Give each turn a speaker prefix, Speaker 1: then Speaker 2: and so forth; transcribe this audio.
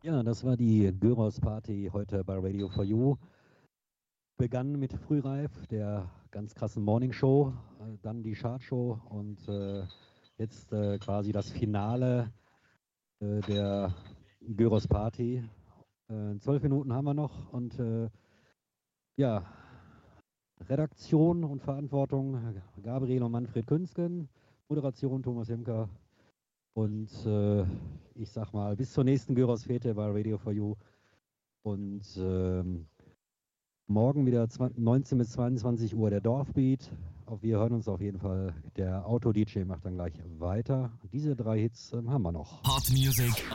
Speaker 1: Ja, das war die Gyros Party heute bei Radio for You. Begann mit Frühreif, der ganz krassen Morning Show, dann die Chartshow und jetzt quasi das Finale der Gyros Party. 12 Minuten haben wir noch und ja, Redaktion und Verantwortung Gabriel und Manfred Künsken, Moderation Thomas Hemker und ich sag mal bis zur nächsten Gyros Fete bei Radio for You und morgen wieder 19 bis 22 Uhr der Dorfbeat. Wir hören uns auf jeden Fall. Der Auto-DJ macht dann gleich weiter. Diese 3 Hits haben wir noch.
Speaker 2: Hot Music